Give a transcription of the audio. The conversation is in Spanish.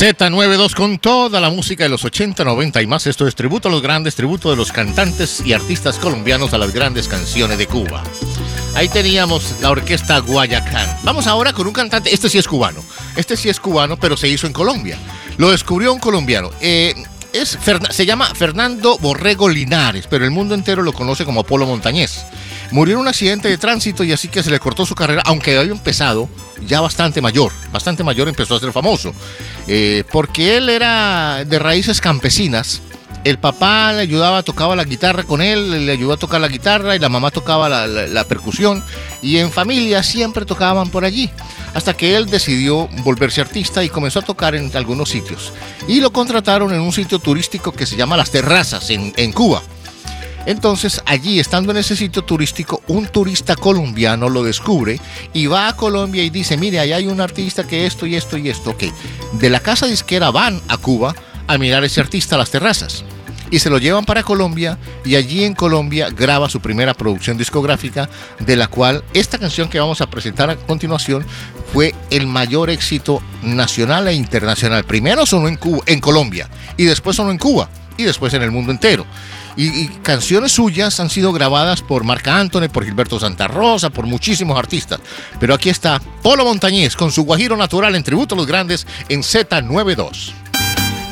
Z92 con toda la música de los 80, 90 y más. Esto es tributo a los grandes, tributo de los cantantes y artistas colombianos a las grandes canciones de Cuba. Ahí teníamos la orquesta Guayacán. Vamos ahora con un cantante, este sí es cubano, pero se hizo en Colombia. Lo descubrió un colombiano. Se llama Fernando Borrego Linares, pero el mundo entero lo conoce como Polo Montañés. Murió en un accidente de tránsito y así que se le cortó su carrera, aunque había empezado ya bastante mayor empezó a ser famoso, porque él era de raíces campesinas. El papá le ayudaba, tocaba la guitarra con él, le ayudó a tocar la guitarra y la mamá tocaba la percusión, y en familia siempre tocaban por allí, hasta que él decidió volverse artista y comenzó a tocar en algunos sitios. Y lo contrataron en un sitio turístico que se llama Las Terrazas, en Cuba. Entonces, allí, estando en ese sitio turístico, un turista colombiano lo descubre y va a Colombia y dice: mire, allá hay un artista que esto y esto y esto. Ok, de la casa disquera van a Cuba a mirar a ese artista a Las Terrazas. Y se lo llevan para Colombia, y allí en Colombia graba su primera producción discográfica, de la cual esta canción que vamos a presentar a continuación fue el mayor éxito nacional e internacional. Primero sonó en Colombia, y después sonó en Cuba, y después en el mundo entero. Y canciones suyas han sido grabadas por Marc Anthony, por Gilberto Santa Rosa, por muchísimos artistas. Pero aquí está Polo Montañés con su Guajiro Natural en tributo a los grandes en Z92.